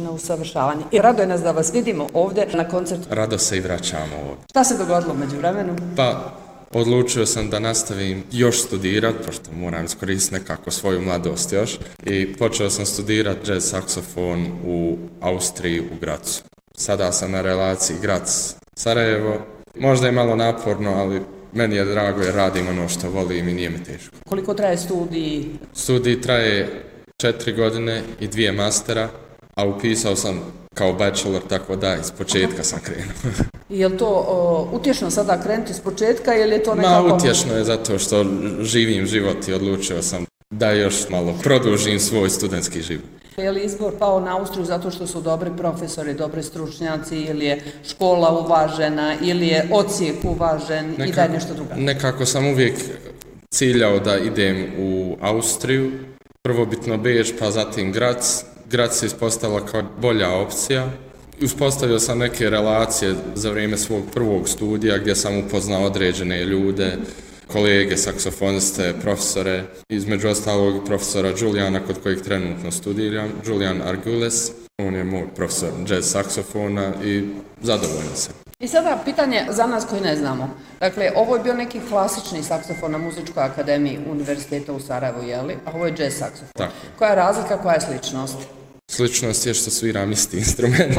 na usavršavanje. I raduje nas da vas vidimo ovdje na koncertu. Rado se i vraćamo ovdje. Šta se dogodilo među vremenu? Pa, odlučio sam da nastavim još studirat, pošto moram iskoristiti nekako svoju mladost još. I počeo sam studirat jazz saksofon u Austriji, u Gracu. Sada sam na relaciji Grac-Sarajevo. Možda je malo naporno, ali meni je drago jer radim ono što volim i nije mi teško. Koliko traje studij? Studij traje 4 godine i 2 mastera, a upisao sam kao bachelor, tako da iz početka sam krenuo. Je li to utješno sada krenuti s početka ili je to nekako... Utješno je zato što živim život i odlučio sam da još malo produžim svoj studentski život. Je li izbor pao na Austriju zato što su dobri profesori, dobri stručnjaci ili je škola uvažena ili je odsjek uvažen i da je nešto drugo? Nekako sam uvijek ciljao da idem u Austriju, prvobitno Beč pa zatim Grac. Grac se ispostavila kao bolja opcija. Uspostavio sam neke relacije za vrijeme svog prvog studija gdje sam upoznao određene ljude, kolege, saksofoniste, profesore, između ostalog profesora Juliana kod kojeg trenutno studiram, Julian Argules. On je moj profesor jazz saksofona i zadovoljan sam. I sada pitanje za nas koji ne znamo. Dakle, ovo je bio neki klasični saksofon na Muzičkoj akademiji Univerziteta u Sarajevu, jeli? A ovo je jazz saksofon. Tako. Koja je razlika, koja je sličnost? Sličnost je što sviram isti instrument,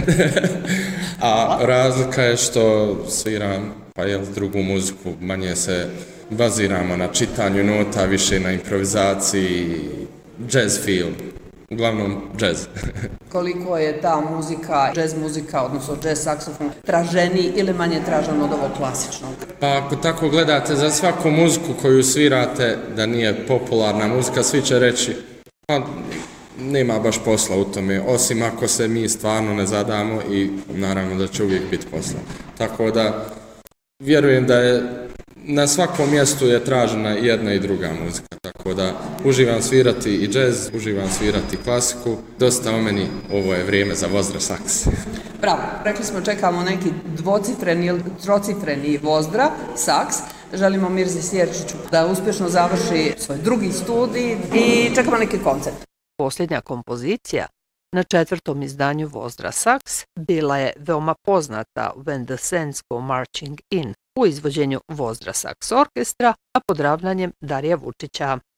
a razlika je što sviram drugu muziku, manje se baziramo na čitanju nota, više na improvizaciji, jazz feel, uglavnom jazz. Koliko je ta muzika, jazz muzika, odnosno jazz saksofon, traženiji ili manje tražan od ovog klasičnog? Pa ako tako gledate, za svaku muziku koju svirate da nije popularna muzika, svi će reći pa nema baš posla u tome, osim ako se mi stvarno ne zadamo i naravno da će uvijek biti posla. Tako da vjerujem da je na svakom mjestu je tražena jedna i druga muzika, tako da uživam svirati i jazz, uživam svirati klasiku. Dosta o meni, ovo je vrijeme za Vozdra saks. Bravo, rekli smo čekamo neki dvocifreni ili trocifreni Vozdra saks. Želimo Mirzi Sjerčiću da uspješno završi svoj drugi studij i čekamo neki koncert. Posljednja kompozicija na 4. izdanju Vozdra saks bila je veoma poznata When the Saints Go Marching In u izvođenju Vozdra saks orkestra, a pod ravnanjem Darija Vučića.